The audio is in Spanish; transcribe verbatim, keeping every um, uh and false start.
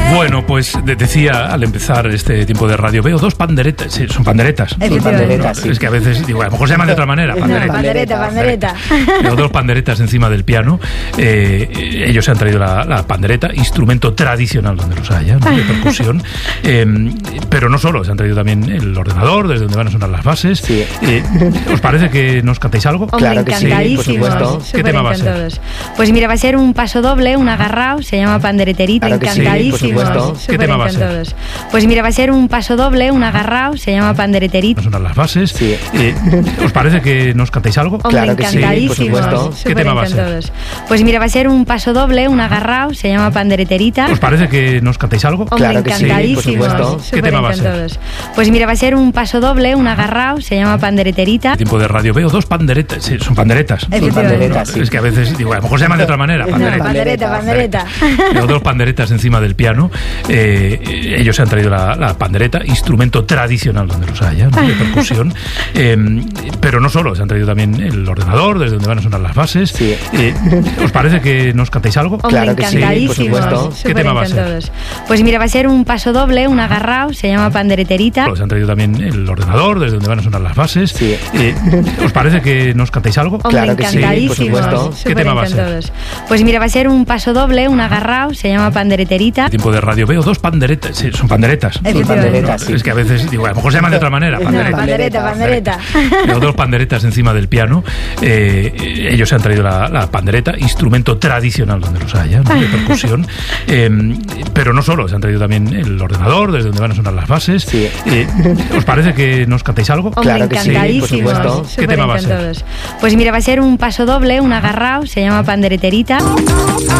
Bueno, pues de- decía al empezar este tiempo de radio, veo dos panderetas, sí, son panderetas. Sí, panderetas, sí. Es que a veces digo, a lo mejor se llaman de otra manera, No, panderetas. pandereta, pandereta. Veo dos panderetas encima del piano. Eh, ellos se han traído la, la pandereta, instrumento tradicional donde los haya, ¿no? De percusión. Eh, pero no solo, se han traído también el ordenador, desde donde van a sonar las bases. Sí. Eh, ¿Os parece que nos cantéis algo? Hombre, Claro que sí, por encantadísimos. supuesto. ¿Qué Súper tema va a ser? encantados. Pues mira, va a ser un paso doble, un agarrao, se llama pandereterita, Claro que sí, por encantadísimos. supuesto. ¿Qué Súper tema va a ser? encantados. Pues mira, va a ser un paso doble, un agarrao, se llama pandereterita. Van a sonar las bases. Sí. Eh, ¿Os parece que nos cantéis algo? Hombre, Claro que sí, por encantadísimos. supuesto. ¿Qué Súper tema va a ser? encantados. Pues mira, va a ser un paso doble, un agarrao, se llama pandereterita. ¿Os parece que nos cantéis algo? Hombre, Claro que sí, por encantadísimos. supuesto. ¿Qué Súper tema va a ser? encantados. Pues mira, va a ser un paso doble, un agarrao, se llama pandereterita. Tiempo de radio, veo dos panderetas, sí, son panderetas. Sí, panderetas, sí. Es que a veces digo, a lo mejor se llaman de otra manera, No, panderetas. Pandereta, pandereta. Veo dos panderetas encima del piano. Eh, ellos se han traído la, la pandereta, instrumento tradicional donde los haya, ¿no? De percusión. Eh, pero no solo, se han traído también el ordenador, desde donde van a sonar las bases. Sí. Eh, ¿Os parece que nos cantéis algo? Hombre, Claro que sí, por encantadísimos. supuesto. ¿Qué Súper tema va a ser? encantados. Pues mira, va a ser un paso doble, un agarrao, se llama pandereterita. Se han traído también el ordenador, desde donde van a sonar las bases. Sí. Eh, ¿Os parece que nos cantéis algo? Hombre, Claro que sí, por encantadísimos. supuesto. ¿Qué Súper tema va a ser? encantados. Pues mira, va a ser un paso doble, un agarrao, se llama pandereterita. Tiempo de radio, veo dos panderetas, sí, son panderetas. Sí, panderetas, sí. Es que a veces digo, a lo mejor se llaman de otra manera, No, panderetas. Pandereta, pandereta. Veo dos panderetas encima del piano. Eh, ellos se han traído la, la pandereta, instrumento tradicional donde los haya, ¿no? De percusión. Eh, pero no solo, se han traído también el ordenador, desde donde van a sonar las bases. Sí. Eh, ¿Os parece que nos cantéis algo? Hombre, Claro que sí, por encantadísimos. supuesto. ¿Qué Súper tema va a ser? encantados. Pues mira, va a ser un paso doble, un agarrao, se llama pandereterita.